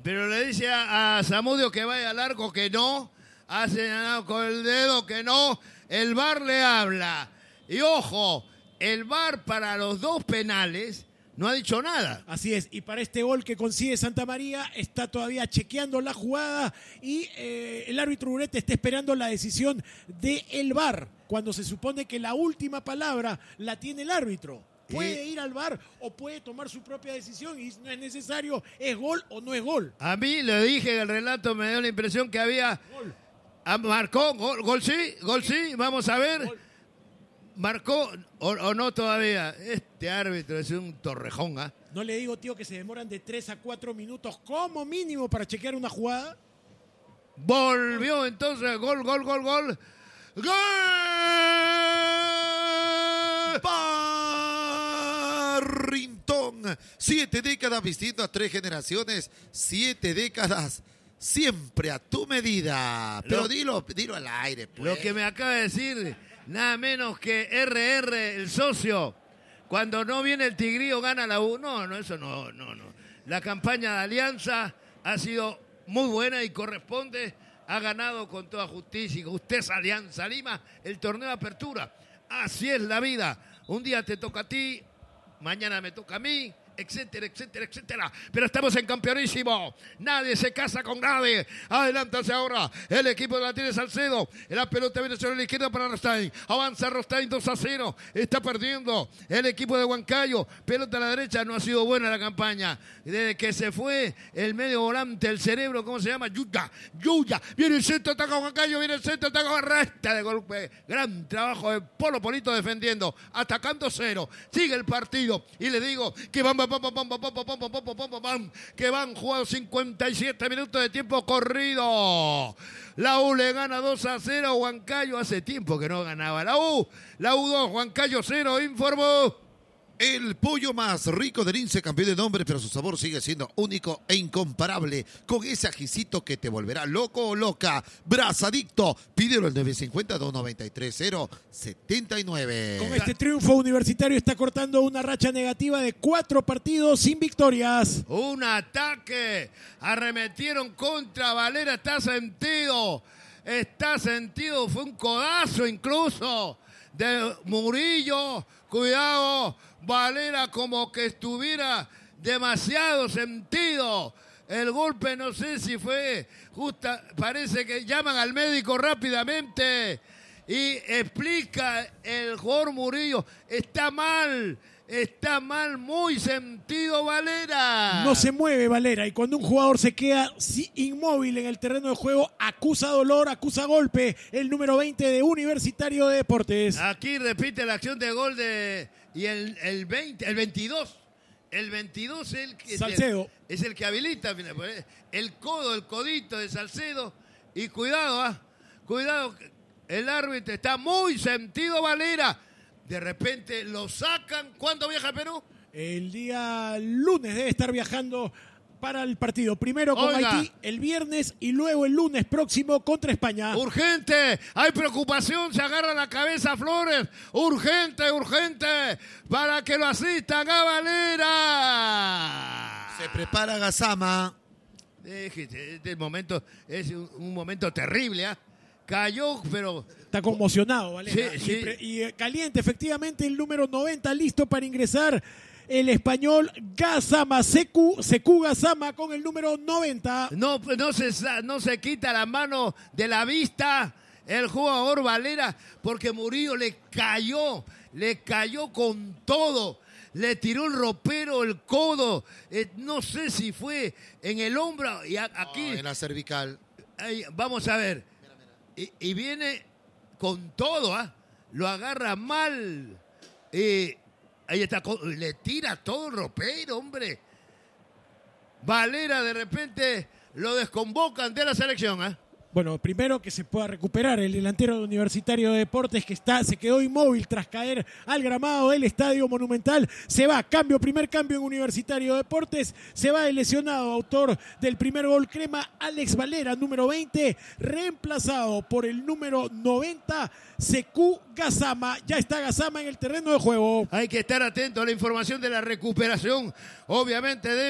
Pero le dice a Zamudio que vaya al arco, que no. Ha señalado con el dedo que no. El VAR le habla. Y ojo, el VAR para los dos penales no ha dicho nada. Así es, y para este gol que consigue Santa María está todavía chequeando la jugada y el árbitro Urete está esperando la decisión del VAR, cuando se supone que la última palabra la tiene el árbitro. Puede ir al VAR o puede tomar su propia decisión y no es necesario, es gol o no es gol. A mí le dije en el relato, me dio la impresión que había... Gol. Marcó, gol sí, vamos a ver. Gol. ¿Marcó o no todavía? Este árbitro es un torrejón, ¿ah? No le digo, tío, que se demoran de 3 a 4 minutos como mínimo para chequear una jugada. Volvió entonces, gol. ¡Gol! Barrington, 7 décadas vistiendo a 3 generaciones, 7 décadas siempre a tu medida. Pero dilo al aire, pues. Lo que me acaba de decir, nada menos que RR, el socio. Cuando no viene el Tigrillo, gana la U. No, eso no. La campaña de Alianza ha sido muy buena y corresponde. Ha ganado con toda justicia. Usted es Alianza Lima, el torneo de apertura. Así es la vida. Un día te toca a ti, mañana me toca a mí, etcétera. Pero estamos en campeonísimo. Nadie se casa con nadie. Adelántate ahora. El equipo de la tiene Salcedo. La pelota viene sobre la izquierda para Rostain. Avanza Rostain 2-0. Está perdiendo el equipo de Huancayo. Pelota a la derecha. No ha sido buena la campaña. Desde que se fue el medio volante, el cerebro, ¿cómo se llama? Yuya. Viene el centro, ataca Huancayo. Viene el centro, ataca Resta de golpe. Gran trabajo de Polo Polito defendiendo. Atacando 0. Sigue el partido. Y le digo que que van jugados 57 minutos de tiempo corrido. La U le gana 2-0 a Huancayo. Hace tiempo que no ganaba la U. La U 2, Huancayo 0, informó. El pollo más rico del INSE cambió de nombre, pero su sabor sigue siendo único e incomparable, con ese ajicito que te volverá loco o loca. Brazadicto, pídelo al 950-293-079. Con este triunfo, Universitario está cortando una racha negativa de 4 partidos sin victorias. Un ataque, arremetieron contra Valera, está sentido, fue un codazo incluso de Murillo. Cuidado, Valera como que estuviera demasiado sentido. El golpe no sé si fue justa, parece que llaman al médico rápidamente y explica el jugador Murillo, está mal, muy sentido Valera. No se mueve Valera y cuando un jugador se queda inmóvil en el terreno de juego, acusa dolor, acusa golpe. El número 20 de Universitario de Deportes. Aquí repite la acción de gol y el 22. El 22 Salcedo. Es el que habilita el codito de Salcedo. Y cuidado, el árbitro está muy sentido Valera. De repente lo sacan. ¿Cuándo viaja a Perú? El día lunes debe estar viajando para el partido. Primero con Haití el viernes y luego el lunes próximo contra España. Urgente, hay preocupación, se agarra la cabeza Flores. Urgente, para que lo asistan a Valera. Se prepara Gazama. Este momento es un momento terrible, ¿eh? Cayó, pero... Está conmocionado, Valera. Sí. Y caliente, efectivamente, el número 90 listo para ingresar. El español Gazama, Sekou Gazama con el número 90. No se quita la mano de la vista el jugador Valera, porque Murillo le cayó con todo. Le tiró el ropero, el codo. No sé si fue en el hombro y aquí. En la cervical. Vamos a ver. Y viene con todo, lo agarra mal. Ahí está, le tira todo el ropero, hombre. Valera de repente lo desconvocan de la selección. Bueno, primero que se pueda recuperar el delantero de Universitario de Deportes que se quedó inmóvil tras caer al gramado del Estadio Monumental. Se va, primer cambio en Universitario de Deportes. Se va el lesionado, autor del primer gol crema, Alex Valera, número 20, reemplazado por el número 90, Sekou Gassama. Ya está Gassama en el terreno de juego. Hay que estar atento a la información de la recuperación, obviamente, de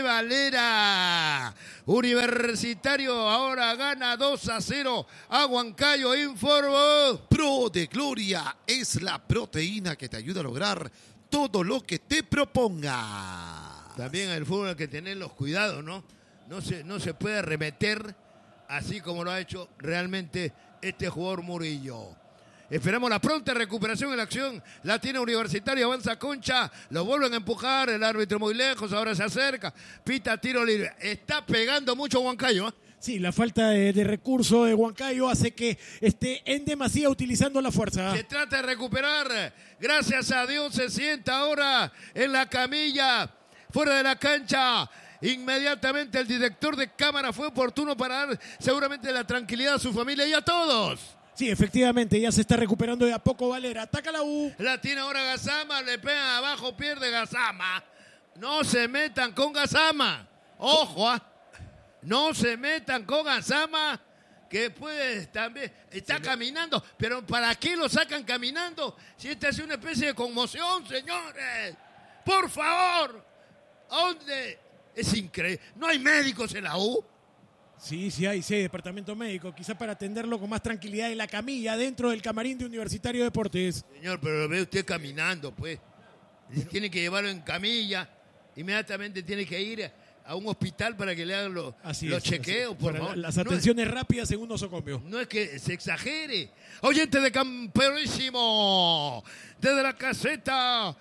Valera. Universitario ahora gana 2-0 a Huancayo. Informo. Pro de Gloria es la proteína que te ayuda a lograr todo lo que te proponga. También en el fútbol hay que tener los cuidados, ¿no? No se puede arremeter así como lo ha hecho realmente este jugador Murillo. Esperamos la pronta recuperación en la acción. La tiene Universitario, avanza Concha, lo vuelven a empujar, el árbitro muy lejos, ahora se acerca, pita tiro libre. Está pegando mucho Huancayo, ¿eh? Sí, la falta de recurso de Huancayo hace que esté en demasía utilizando la fuerza. Se trata de recuperar, gracias a Dios se sienta ahora en la camilla, fuera de la cancha. Inmediatamente el director de cámara fue oportuno para dar seguramente la tranquilidad a su familia y a todos. Sí, efectivamente, ya se está recuperando de a poco Valera. Ataca la U. La tiene ahora Gassama, le pega abajo, pierde Gassama. No se metan con Gassama. Ojo, no se metan con Gassama, que puede también. Está caminando, pero ¿para qué lo sacan caminando? Si esta es una especie de conmoción, señores. Por favor. ¿Dónde? Es increíble. ¿No hay médicos en la U? Sí, hay departamento médico, quizá para atenderlo con más tranquilidad en la camilla, dentro del camarín de Universitario de Deportes. Señor, pero lo ve usted caminando, pues. Tiene que llevarlo en camilla, inmediatamente tiene que ir a un hospital para que le hagan los chequeos, por favor. Las atenciones rápidas en un nosocomio. No es que se exagere. Oyente de Campeonísimo, desde la caseta,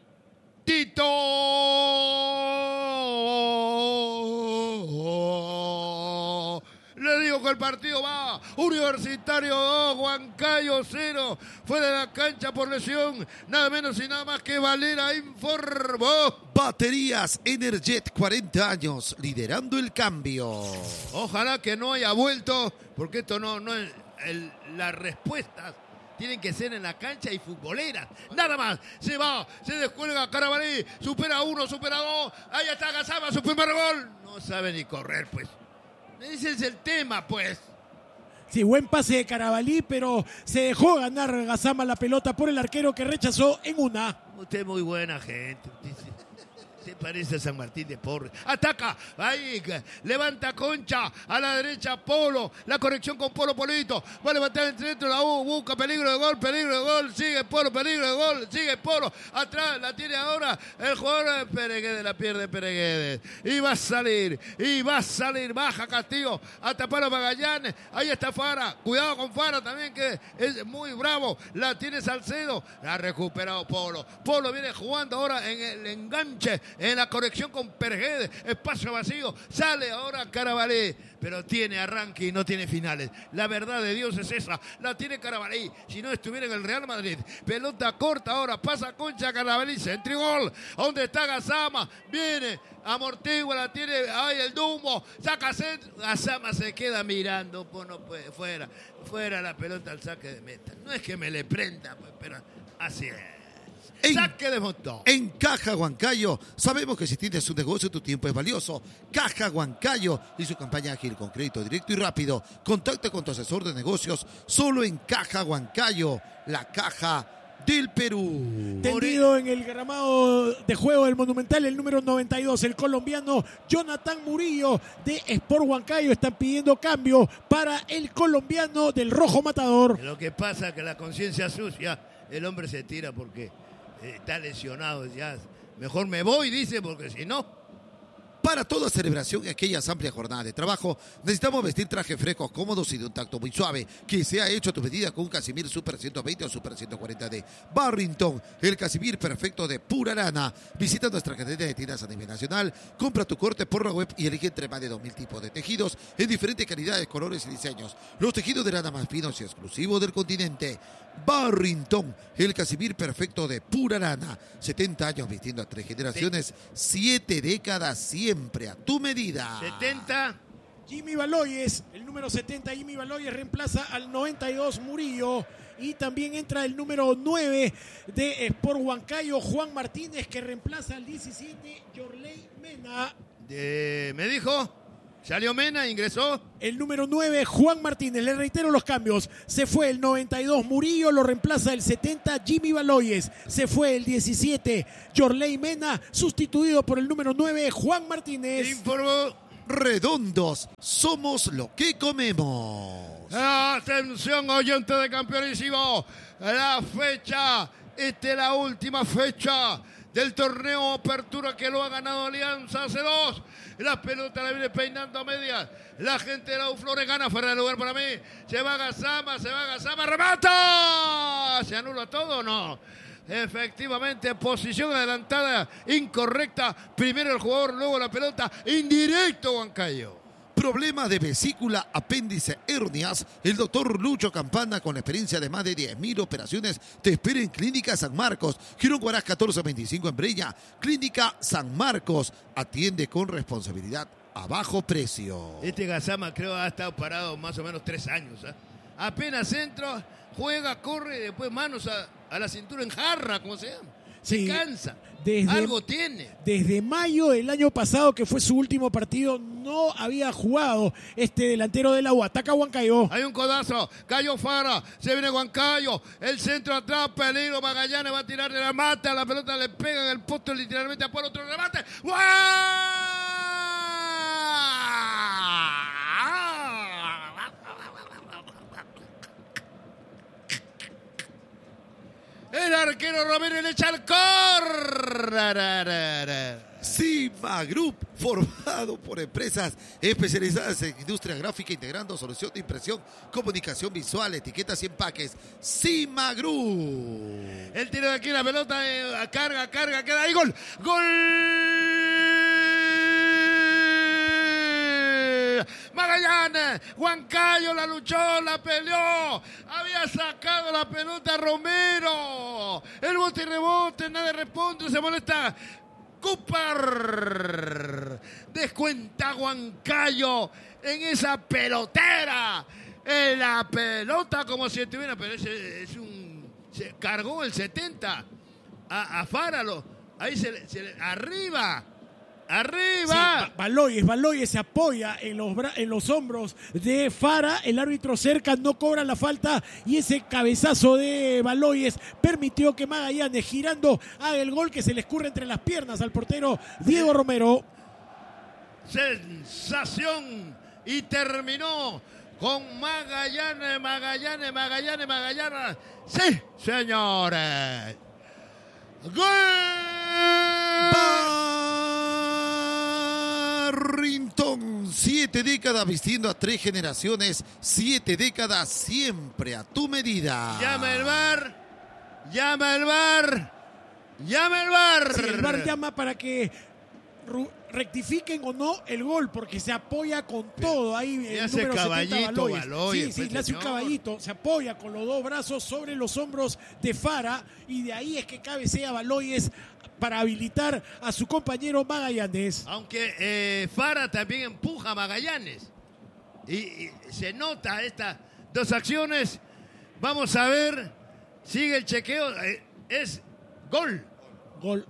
Tito. Le digo que el partido va. Universitario 2, Huancayo 0. Fuera de la cancha por lesión. Nada menos y nada más que Valera informó. Baterías Energet, 40 años, liderando el cambio. Ojalá que no haya vuelto, porque esto no es las respuestas. Tienen que ser en la cancha y futboleras. Nada más. Se va, se descuelga Carabalí. Supera 1, supera 2. Ahí está Gassama, su primer gol. No sabe ni correr, pues. Ese es el tema, pues. Sí, buen pase de Carabalí, pero se dejó ganar Gassama la pelota por el arquero que rechazó en una. Usted es muy buena gente. Usted parece a San Martín de Porres. Ataca, ahí, levanta Concha, a la derecha Polo, la corrección con Polo Polito, va a levantar el centro, la U, busca peligro de gol, sigue Polo, peligro de gol, sigue Polo, atrás la tiene ahora el jugador de Pereguedes, la pierde Pereguedes, y va a salir, baja Castillo, a tapar a Magallanes, ahí está Fara, cuidado con Fara también que es muy bravo, la tiene Salcedo, la ha recuperado Polo viene jugando ahora en el enganche, en la conexión con Pereguedes, espacio vacío, sale ahora Carabalí, pero tiene arranque y no tiene finales. La verdad de Dios es esa, la tiene Carabalí, si no estuviera en el Real Madrid. Pelota corta ahora, pasa Concha, Carabalí, centro y gol. ¿Dónde está Gassama? Viene, amortigua, la tiene, ahí el Dumbo, saca centro, Gassama se queda mirando, pues no puede, fuera la pelota al saque de meta. No es que me le prenda, pues, pero así es. Saque de montón. En Caja Huancayo, sabemos que si tienes un negocio, tu tiempo es valioso. Caja Huancayo y su campaña ágil con crédito directo y rápido. Contacta con tu asesor de negocios solo en Caja Huancayo, la caja del Perú. Tendido en el gramado de juego del Monumental, el número 92, el colombiano Jonathan Murillo de Sport Huancayo. Están pidiendo cambio para el colombiano del Rojo Matador. Lo que pasa es que la conciencia sucia, el hombre se tira porque está lesionado ya. Mejor me voy, dice, porque si no. Para toda celebración y aquellas amplias jornadas de trabajo, necesitamos vestir trajes frescos, cómodos y de un tacto muy suave, que se ha hecho a tu medida con un Casimir Super 120 o Super 140 de Barrington, el Casimir perfecto de pura lana. Visita nuestra cadena de tiendas a nivel nacional, compra tu corte por la web y elige entre más de 2.000 tipos de tejidos en diferentes calidades, colores y diseños. Los tejidos de lana más finos y exclusivos del continente. Barrington, el Casimir perfecto de pura lana. 70 años vistiendo a 3 generaciones, 7 décadas, siempre a tu medida. 70, Jimmy Baloyes, el número 70, Jimmy Baloyes reemplaza al 92 Murillo. Y también entra el número 9 de Sport Huancayo, Juan Martínez, que reemplaza al 17, Yorley Mena. Me dijo, salió Mena, ingresó. El número 9, Juan Martínez. Le reitero los cambios. Se fue el 92 Murillo, lo reemplaza el 70 Jimmy Baloyes. Se fue el 17 Yorley Mena, sustituido por el número 9 Juan Martínez. Informó. Redondos, somos lo que comemos. Atención, oyente de Campeonísimo. La fecha, esta es la última fecha del torneo Apertura que lo ha ganado Alianza hace 2. La pelota la viene peinando a medias. La gente de la Flores gana fuera de lugar para mí. Se va Gazama, remata. ¿Se anula todo o no? Efectivamente, posición adelantada, incorrecta. Primero el jugador, luego la pelota. Indirecto, Huancayo. Problemas de vesícula, apéndice, hernias. El doctor Lucho Campana, con experiencia de más de 10.000 operaciones, te espera en Clínica San Marcos. Girón Guarás 1425 en Breña. Clínica San Marcos. Atiende con responsabilidad a bajo precio. Este Gazama creo ha estado parado más o menos 3 años. Apenas entra, juega, corre, después manos a la cintura en jarra, como se llama. Sí, se cansa. Algo tiene. Desde mayo del año pasado, que fue su último partido, no había jugado este delantero de la U. Ataca Huancayo. Hay un codazo. Cayo Fara. Se viene Huancayo. El centro atrás. Peligro. Magallanes va a tirar de la mata. La pelota le pega en el posto literalmente por otro remate. ¡Guau! El arquero Romero le echa el córner. Cima Group, formado por empresas especializadas en industria gráfica, integrando solución de impresión, comunicación visual, etiquetas y empaques. Cima Group. El tiro de aquí, la pelota, carga, queda ahí, gol. ¡Gol! Magallanes, Huancayo la luchó, la peleó, había sacado la pelota Romero, el bote y rebote, nadie responde, se molesta Cooper, descuenta Huancayo en esa pelotera, en la pelota como si estuviera, pero se cargó el 70 a Fáralo, ahí arriba. ¡Arriba! Sí, Baloyes se apoya en los hombros de Fara. El árbitro cerca no cobra la falta y ese cabezazo de Baloyes permitió que Magallanes, girando, haga el gol que se le escurre entre las piernas al portero Diego Romero. Sensación y terminó con Magallanes. ¡Sí, señores! ¡Gol! Barrington, 7 décadas vistiendo a 3 generaciones, 7 décadas siempre a tu medida. Llama el VAR. Sí, el VAR llama para que rectifiquen o no el gol, porque se apoya con todo ahí el número 70 Baloyes. Sí, le hace un caballito, se apoya con los dos brazos sobre los hombros de Fara y de ahí es que cabecea Baloyes para habilitar a su compañero Magallanes. Aunque Fara también empuja a Magallanes y se nota estas dos acciones. Vamos a ver, sigue el chequeo, es gol. ¡Gol!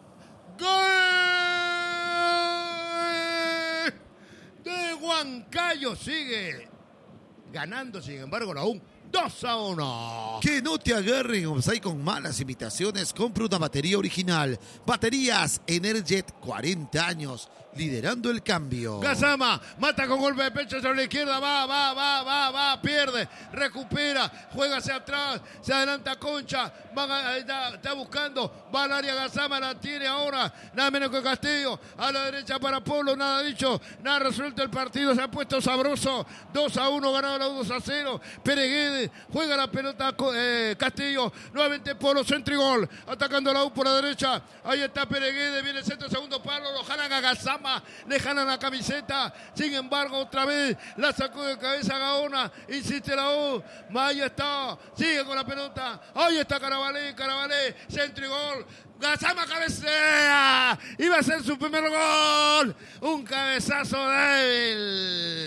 De Huancayo, sigue ganando, sin embargo, la U 2-1. Que no te agarren offside con malas imitaciones. Compra una batería original. Baterías Energet, 40 años, liderando el cambio. Gazama, mata con golpe de pecho sobre la izquierda, va, pierde, recupera, juega hacia atrás, se adelanta Concha, está buscando, va al área Gazama, la tiene ahora, nada menos que Castillo, a la derecha para Polo, nada dicho, nada resuelto el partido, se ha puesto sabroso, 2-1, ganado la U 2-0, Pereguede, juega la pelota Castillo, nuevamente Polo, centro y gol, atacando la U por la derecha, ahí está Pereguede, viene el centro, segundo palo, lo jalan a Gazama, le jalan la camiseta, sin embargo otra vez la sacó de cabeza Gaona, insiste la U, ahí está, sigue con la pelota, ahí está Carabalé, centro y gol, Gazama cabecea, iba a ser su primer gol, un cabezazo débil,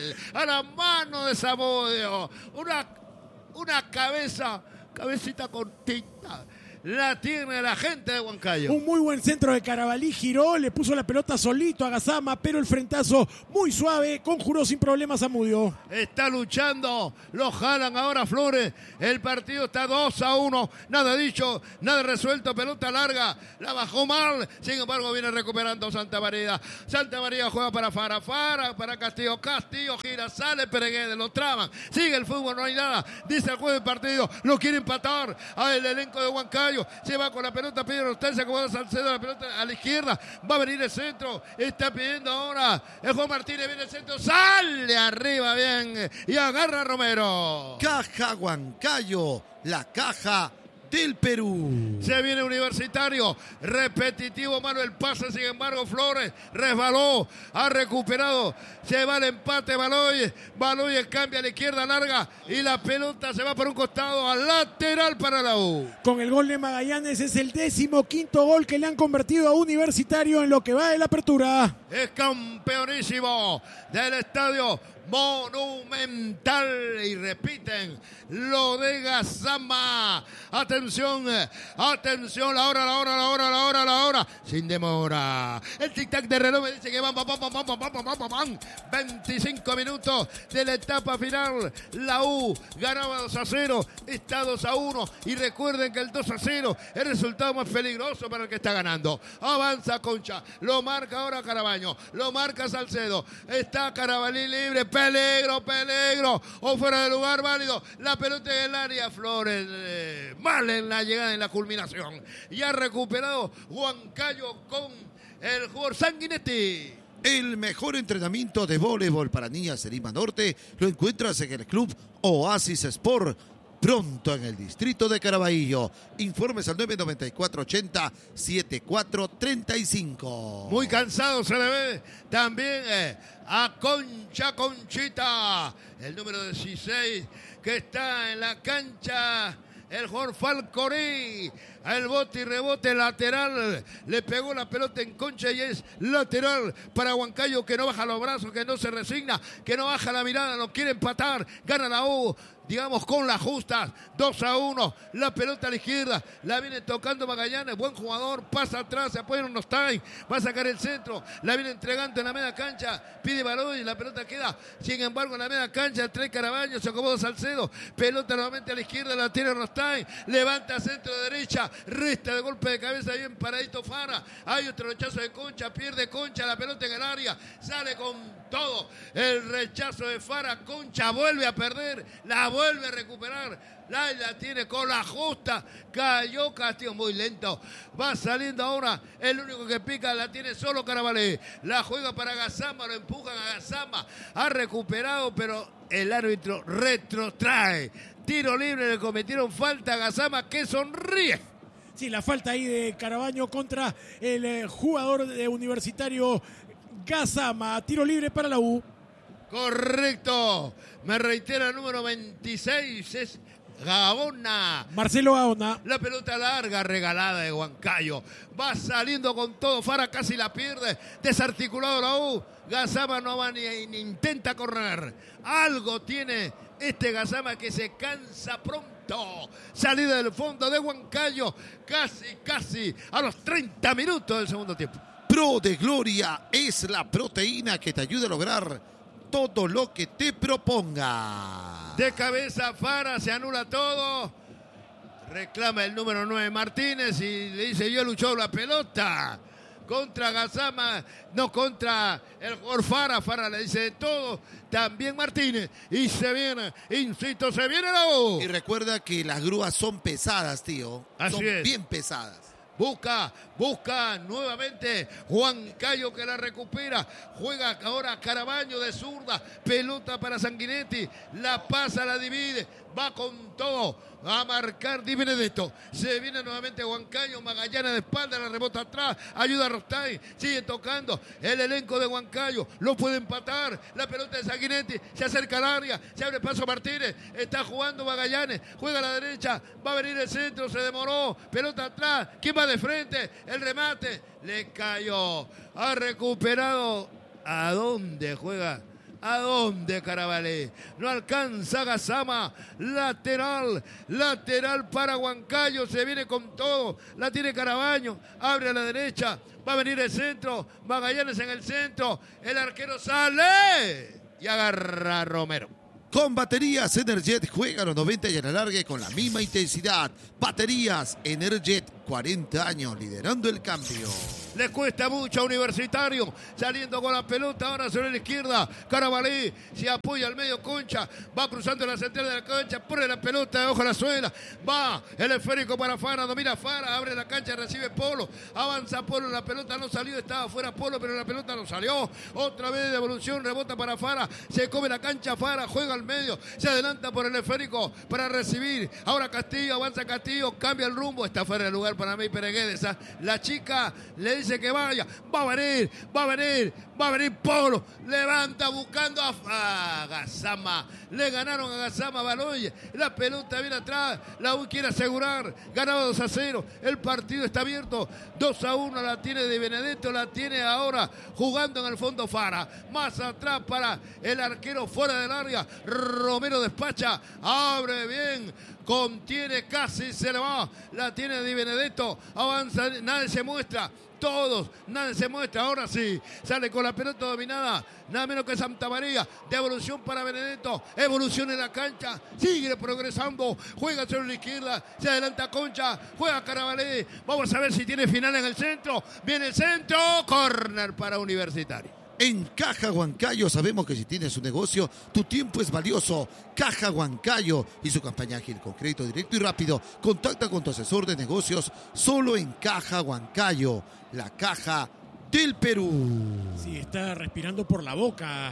a la mano de Zamudio. Una cabecita cortita. La tiene la gente de Huancayo. Un muy buen centro de Carabalí, giró, le puso la pelota solito a Gazama, pero el frentazo muy suave, conjuró sin problemas a Zamudio. Está luchando, lo jalan ahora Flores. El partido está 2-1. Nada dicho, nada resuelto. Pelota larga, la bajó mal. Sin embargo, viene recuperando Santa María. Santa María juega para Fara, para Castillo. Castillo gira, sale Pereguede, lo traban. Sigue el fútbol, no hay nada. Dice el juez del partido, lo quiere empatar al elenco de Huancayo. Se va con la pelota, pide Rostay, se acomoda Salcedo, la pelota a la izquierda, va a venir el centro, está pidiendo ahora el Juan Martínez, viene el centro, sale arriba bien y agarra a Romero. Caja Huancayo, la caja del Perú. Se viene Universitario, repetitivo, mano el pase, sin embargo Flores resbaló, ha recuperado, se va el empate, Baloy cambia a la izquierda larga y la pelota se va por un costado al lateral para la U. Con el gol de Magallanes es el 15º gol que le han convertido a Universitario en lo que va de la apertura. Es campeonísimo del estadio Monumental y repiten lo de Gazama. Atención, la hora, sin demora. El tic-tac de reloj me dice que van. 25 minutos de la etapa final. La U ganaba 2-0, está 2-1 y recuerden que el 2-0 es el resultado más peligroso para el que está ganando. Avanza Concha, lo marca ahora Carabaño, lo marca Salcedo, está Carabalí libre. Peligro, o fuera de lugar válido, la pelota en el área, Flores, mal en la llegada, en la culminación, y ha recuperado Huancayo con el jugador Sanguinetti. El mejor entrenamiento de voleibol para niñas en Lima Norte lo encuentras en el Club Oasis Sport, pronto en el distrito de Caraballo. Informes al 994-80-7435. Muy cansado se le ve también a Conchita, el número 16, que está en la cancha. El jugador Falcorí, el bote y rebote lateral, le pegó la pelota en Concha y es lateral para Huancayo, que no baja los brazos, que no se resigna, que no baja la mirada, no quiere empatar, gana la U, digamos con las justas, 2-1, la pelota a la izquierda, la viene tocando Magallanes, buen jugador, pasa atrás, se apoya en unos time, va a sacar el centro, la viene entregando en la media cancha, pide balón y la pelota queda, sin embargo en la media cancha, trae Carabaño, se acomoda Salcedo, pelota nuevamente a la izquierda, la tiene Rostay, levanta centro de derecha, resta de golpe de cabeza, bien paradito Fara, hay otro rechazo de Concha, pierde Concha, la pelota en el área, sale con todo, el rechazo de Fara, Concha vuelve a perder, la vuelve a recuperar, la tiene con la justa, cayó Castillo muy lento, va saliendo ahora, el único que pica la tiene solo Carabalí, la juega para Gazama, lo empujan a Gazama, ha recuperado pero el árbitro retrotrae, tiro libre, le cometieron falta a Gazama que sonríe. Sí, la falta ahí de Carabaño contra el jugador de Universitario Gazama, tiro libre para la U. Correcto, me reitera el número 26, es Gaona. Marcelo Gaona. La pelota larga regalada de Huancayo. Va saliendo con todo. Fara casi la pierde. Desarticulado la U. Gazama no va ni intenta correr. Algo tiene este Gazama que se cansa pronto. Salida del fondo de Huancayo. Casi a los 30 minutos del segundo tiempo. Pro de Gloria es la proteína que te ayuda a lograr todo lo que te proponga. De cabeza Fara, se anula todo. Reclama el número 9 Martínez y le dice: yo luchó la pelota contra Gazama, no contra el jugador Fara. Fara le dice de todo, también Martínez. Y se viene, insisto, se viene la U. Y recuerda que las grúas son pesadas, tío. Así son es. bien pesadas. Busca nuevamente Huancayo que la recupera. Juega ahora Carabaño de zurda. Pelota para Sanguinetti. La pasa, la divide. Va con todo a marcar Di Benedetto. Se viene nuevamente Huancayo. Magallanes de espalda, la rebota atrás. Ayuda a Rostay. Sigue tocando el elenco de Huancayo. Lo puede empatar. La pelota de Sanguinetti. Se acerca al área. Se abre paso Martínez. Está jugando Magallanes. Juega a la derecha. Va a venir el centro. Se demoró. Pelota atrás. ¿Quién va de frente? El remate. Le cayó. Ha recuperado. ¿A dónde juega? ¿A dónde Carabalí? No alcanza Gassama. Lateral para Huancayo. Se viene con todo. La tiene Carabaño. Abre a la derecha. Va a venir el centro. Magallanes en el centro. El arquero sale. Y agarra a Romero. Con baterías Energet juega a los 90 y a la larga con la misma intensidad. Baterías Energet, 40 años liderando el cambio. Le cuesta mucho a Universitario, saliendo con la pelota ahora sobre la izquierda. Carabalí se apoya al medio Concha, va cruzando la central de la cancha, pone la pelota debajo de la suela. Va el esférico para Fara, domina Fara, abre la cancha, recibe Polo. Avanza Polo, la pelota no salió, estaba fuera Polo, pero la pelota no salió. Otra vez de devolución, rebota para Fara, se come la cancha Fara, juega al medio, se adelanta por el esférico para recibir. Ahora Castillo, avanza Castillo, cambia el rumbo, está fuera de lugar para mí Pereguedes. La chica le dice que vaya, va a venir Polo, levanta buscando a Gassama, le ganaron a Gassama Baloy, la pelota viene atrás, la U quiere asegurar, ganaba 2-0, el partido está abierto, 2-1 la tiene Di Benedetto, la tiene ahora jugando en el fondo Fara, más atrás para el arquero fuera del área, Romero despacha, abre bien, contiene, casi se le va, la tiene Di Benedetto, avanza, nadie se muestra, todos, nadie se muestra, ahora sí, sale con la pelota dominada, nada menos que Santa María, devolución para Benedetto, evolución en la cancha, sigue progresando, juega sobre la izquierda, se adelanta Concha, juega Carabalí, vamos a ver si tiene final en el centro, viene el centro, córner para Universitario. En Caja Huancayo sabemos que si tienes un negocio, tu tiempo es valioso. Caja Huancayo y su campaña ágil con crédito directo y rápido. Contacta con tu asesor de negocios solo en Caja Huancayo, la caja del Perú. Sí, está respirando por la boca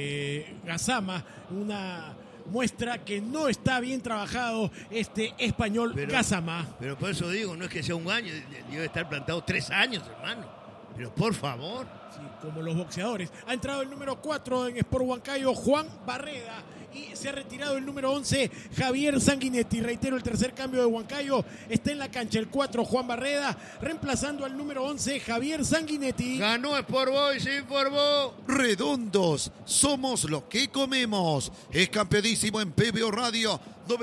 Gassama, una muestra que no está bien trabajado este español Gassama. Pero por eso digo, no es que sea un año, debe estar plantado 3 años, hermano. Pero por favor. Sí, como los boxeadores. Ha entrado el número 4 en Sport Huancayo, Juan Barreda. Y se ha retirado el número 11, Javier Sanguinetti. Reitero, el tercer cambio de Huancayo está en la cancha. El 4, Juan Barreda, reemplazando al número 11, Javier Sanguinetti. Ganó Sport Boys, se informó. Redondos, somos lo que comemos. Es campeonísimo en PBO Radio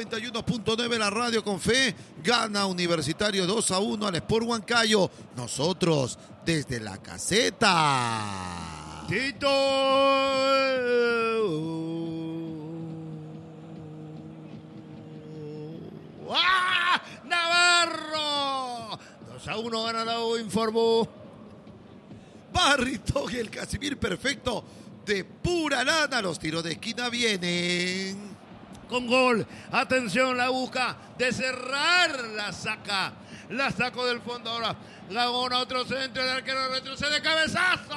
91.9, la radio con fe. Gana Universitario 2-1 al Sport Huancayo. Nosotros desde la caseta. Tito. ¡Ah! ¡Navarro! 2-1 gana la U, informó. Barrito y el Casimir perfecto de pura lana. Los tiros de esquina vienen. Con gol. Atención, la busca de cerrar. La saca. La sacó del fondo ahora. Laguna, otro centro. El arquero retrocede. ¡Cabezazo!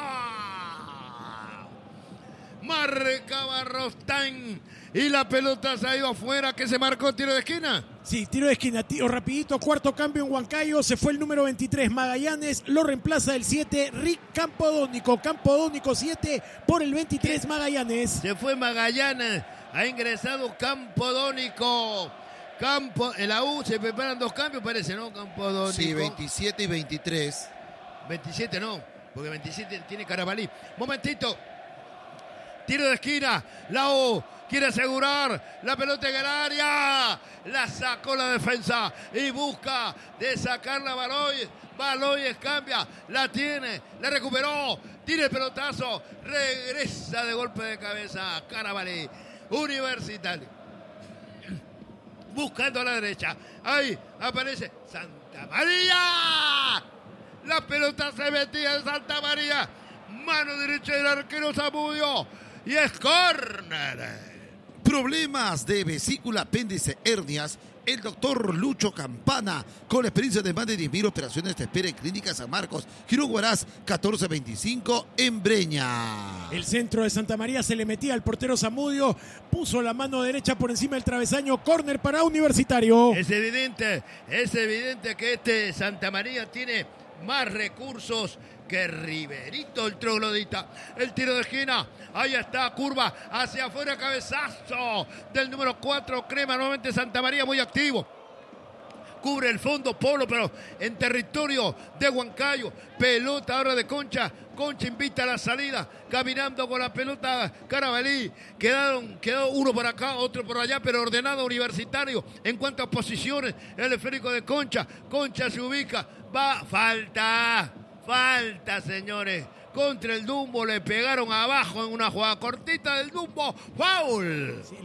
Marcaba Rostán. Y la pelota se ha ido afuera. ¿Qué se marcó? ¿Tiro de esquina? Sí, tiro de esquina, tiro rapidito, cuarto cambio en Huancayo, se fue el número 23 Magallanes, lo reemplaza el 7 Rick Campodónico 7 por el 23 Magallanes. Se fue Magallanes, ha ingresado Campodónico. En la U se preparan 2 cambios, parece, ¿no? Campodónico. Sí, 27 y 23. 27 no, porque 27 tiene Carabalí. Momentito. Tiro de esquina, la U quiere asegurar la pelota en el área. La sacó la defensa y busca de sacarla Baloy. Baloy cambia, la tiene, la recuperó, tira el pelotazo, regresa de golpe de cabeza Carabalí. Universitario. Buscando a la derecha. Ahí aparece Santa María. La pelota se metía en Santa María. Mano derecha del arquero Zamudio. Y es córner. Problemas de vesícula, apéndice, hernias. El doctor Lucho Campana, con experiencia de más de 10.000 operaciones, te espera en Clínica San Marcos, Girón Huaraz, 1425, en Breña. El centro de Santa María se le metía al portero Zamudio, puso la mano derecha por encima del travesaño, córner para Universitario. Es evidente que este Santa María tiene más recursos que Riverito, el troglodita. El tiro de esquina, ahí está, curva hacia afuera, cabezazo del número 4, Crema, nuevamente Santa María muy activo. cubre el fondo Polo, pero en territorio de Huancayo. Pelota ahora de Concha. Concha invita a la salida, caminando con la pelota Carabalí. Quedó uno por acá, otro por allá, pero ordenado Universitario. En cuanto a posiciones, el esférico de Concha. Concha se ubica, va, falta, señores. Contra el Dumbo, le pegaron abajo en una jugada cortita del Dumbo. ¡Foul! Sí,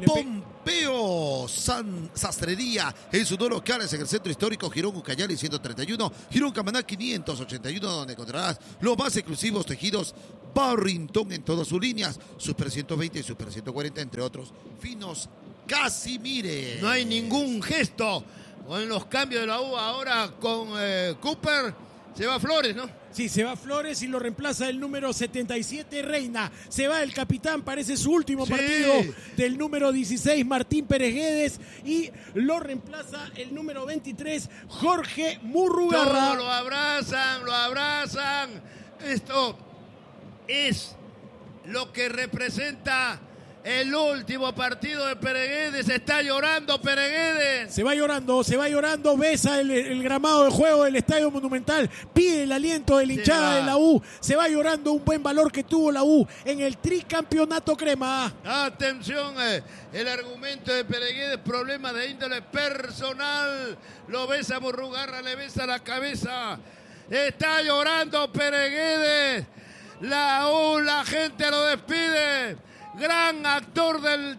Pompeo Sastrería en sus dos locales en el centro histórico Girón Ucayali 131, Girón Camaná 581, donde encontrarás los más exclusivos tejidos Barrington en todas sus líneas, Super 120 y Super 140, entre otros finos Casimire. No hay ningún gesto con los cambios de la U ahora con Cooper. Se va Flores, ¿no? Sí, se va Flores y lo reemplaza el número 77, Reina. Se va el capitán, parece su último partido, del número 16, Martín Pérez Guedes. Y lo reemplaza el número 23, Jorge Murrugarra. Todos lo abrazan. Esto es lo que representa el último partido de Pérez Guedes. Está llorando Pérez Guedes. Se va llorando, besa el gramado de juego del Estadio Monumental, pide el aliento de la hinchada de la U. Se va llorando, un buen valor que tuvo la U en el tricampeonato crema. Atención, el argumento de Pérez Guedes, problema de índole personal. Lo besa Murrugarra, le besa la cabeza. Está llorando Pérez Guedes. La U, la gente lo despide. Gran actor del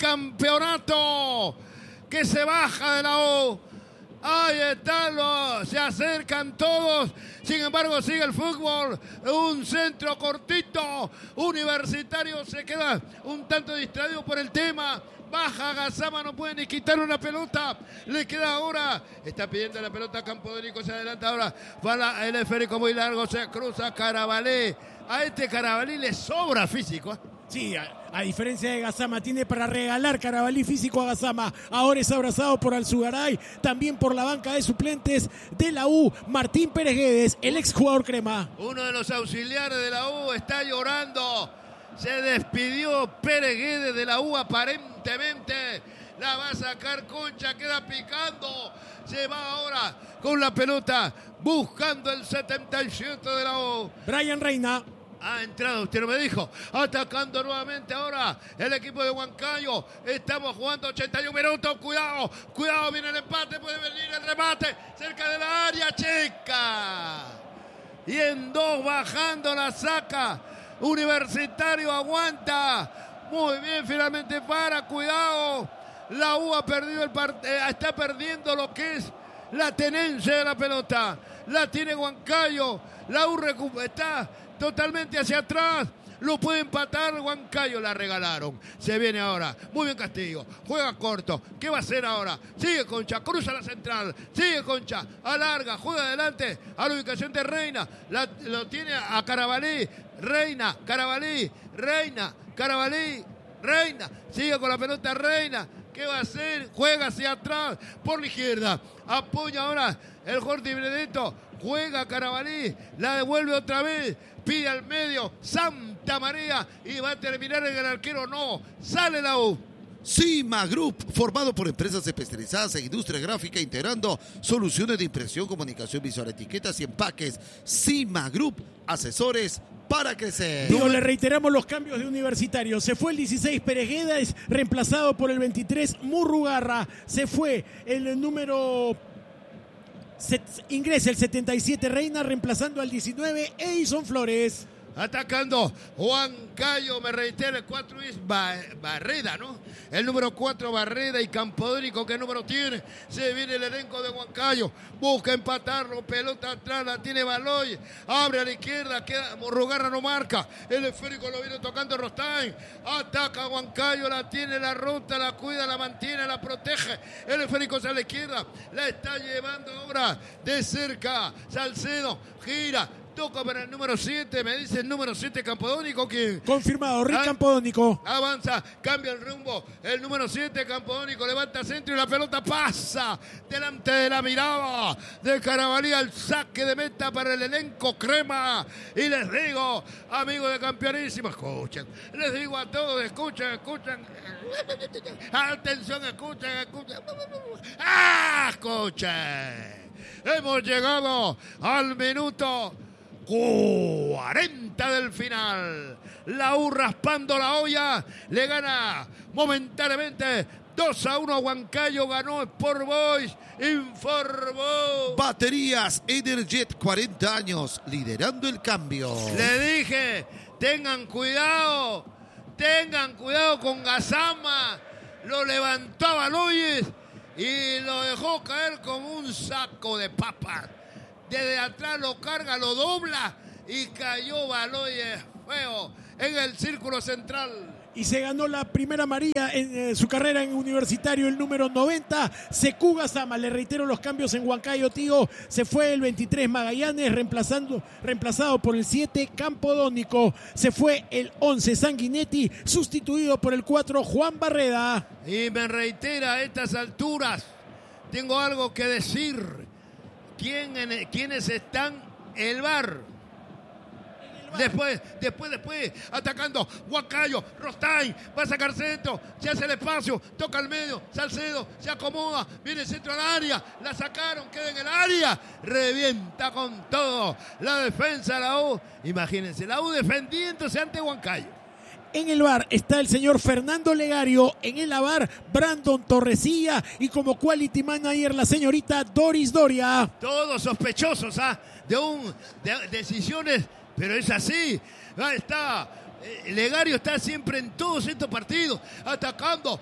tricampeonato que se baja de la U. Ahí están, se acercan todos. Sin embargo, sigue el fútbol. Un centro cortito. Universitario se queda un tanto distraído por el tema. Baja Gazama, no puede ni quitar una pelota. Le queda ahora. Está pidiendo la pelota Campodónico. Se adelanta ahora. Para el esférico muy largo. Se cruza Carabalí. A este Carabalí le sobra físico. Sí, a diferencia de Gazama, tiene para regalar Carabalí físico a Gazama. Ahora es abrazado por Alzugaray, también por la banca de suplentes de la U, Martín Pérez Guedes, el exjugador crema. Uno de los auxiliares de la U está llorando. Se despidió Pérez Guedes de la U aparentemente. La va a sacar Concha, queda picando. Se va ahora con la pelota buscando el 77 de la U. Brian Reina. Ha entrado, usted no me dijo. Atacando nuevamente ahora el equipo de Huancayo. Estamos jugando 81 minutos. Cuidado, viene el empate. Puede venir el remate cerca de la área chica. Y en dos bajando la saca. Universitario aguanta. Muy bien, finalmente para. Cuidado. La U ha perdido está perdiendo lo que es la tenencia de la pelota. La tiene Huancayo. La U está totalmente hacia atrás. Lo puede empatar Huancayo. La regalaron. Se viene ahora. Muy bien Castillo. Juega corto. ¿Qué va a hacer ahora? Sigue Concha. Cruza la central. Sigue Concha. Alarga. Juega adelante. A la ubicación de Reina. Lo tiene a Carabalí. Reina. Carabalí. Reina. Carabalí. Reina. Sigue con la pelota Reina. ¿Qué va a hacer? Juega hacia atrás. Por la izquierda. Apoya ahora el Jordi Benedetto. Juega Carabalí. La devuelve otra vez. Pide al medio, Santa María, y va a terminar en el arquero. No, sale la U. Cima Group, formado por empresas especializadas en industria gráfica, integrando soluciones de impresión, comunicación visual, etiquetas y empaques. Cima Group, asesores para crecer. Le reiteramos los cambios de Universitario. Se fue el 16 Pérez Guedes, reemplazado por el 23 Murrugarra. Se fue el número... Ingresa el 77 Reina, reemplazando al 19 Edison Flores. Atacando Huancayo, me reitero, el 4 es Barreda, ¿no? El número 4 Barreda y Campodónico, ¿qué número tiene? Se viene el elenco de Huancayo, busca empatarlo, pelota atrás, la tiene Baloy, abre a la izquierda, queda Murrugarra, no marca, el esférico lo viene tocando Rostain, ataca Huancayo, la tiene, la rota, la cuida, la mantiene, la protege, el esférico sale a la izquierda, la está llevando ahora de cerca, Salcedo, gira, Toca para el número 7. Me dice el número 7 Campodónico. ¿Quién? Confirmado, Rick Campodónico. Avanza, cambia el rumbo. El número 7 Campodónico levanta centro y la pelota pasa delante de la mirada de Carabalí. El saque de meta para el elenco crema. Y les digo, amigos de Campeonísimo, escuchen. Les digo a todos, escuchen. Atención, escuchen. Escuchen. Hemos llegado al minuto 40 del final. La U raspando la olla. Le gana momentáneamente 2-1 a Huancayo. Ganó Sport Boys. Informó. Baterías Energet, 40 años, liderando el cambio. Le dije, tengan cuidado con Gazama. Lo levantó a Baloyes y lo dejó caer como un saco de papas. Desde atrás lo carga, lo dobla y cayó Baloyes feo en el círculo central. Y se ganó la primera amarilla en su carrera en Universitario, el número 90, Sekou Gazama. Le reitero los cambios en Huancayo, tío. Se fue el 23 Magallanes, reemplazado por el 7 Campodónico. Se fue el 11 Sanguinetti, sustituido por el 4 Juan Barreda. Y me reitera a estas alturas, tengo algo que decir. ¿Quiénes están? El VAR. Después, atacando Huancayo, Rostain, va a sacar centro, se hace el espacio, toca al medio, Salcedo, se acomoda, viene el centro al área, la sacaron, queda en el área, revienta con todo la defensa de la U. Imagínense, la U defendiéndose ante Huancayo. En el VAR está el señor Fernando Legario, en el AVAR Brandon Torrecilla y como quality manager la señorita Doris Doria. Todos sospechosos de decisiones. Pero es así, ahí está, Legario está siempre en todos estos partidos, atacando